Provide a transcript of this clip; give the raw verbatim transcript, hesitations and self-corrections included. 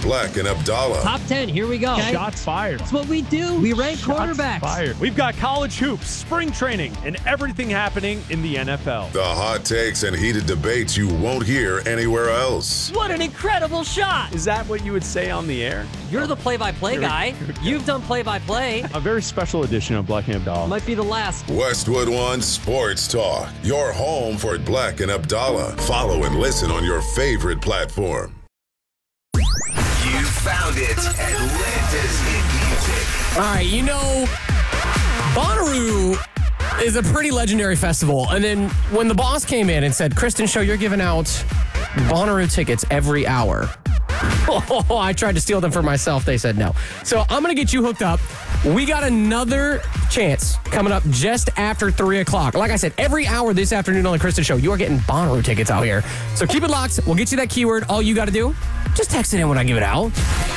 Black and Abdallah. Top ten, here we go. Okay. Shots fired. That's what we do. We rank Shots quarterbacks. fired. We've got college hoops, spring training, and everything happening in the N F L. The hot takes and heated debates you won't hear anywhere else. What an incredible shot. Is that what you would say on the air? You're the play-by-play guy. You've done play-by-play. A very special edition of Black and Abdallah. Might be the last. Westwood One Sports Talk. Your home for Black and Abdallah. Follow and listen on your favorite platform. You found it. Atlanta's hit music. All right, you know, Bonnaroo is a pretty legendary festival. And then when the boss came in and said, Kristen Show, you're giving out Bonnaroo tickets every hour. Oh, I tried to steal them for myself. They said no. So I'm going to get you hooked up. We got another chance coming up just after three o'clock. Like I said, every hour this afternoon on the Kristen Show, you are getting Bonnaroo tickets out here. So keep it locked. We'll get you that keyword. All you got to do, just text it in when I give it out.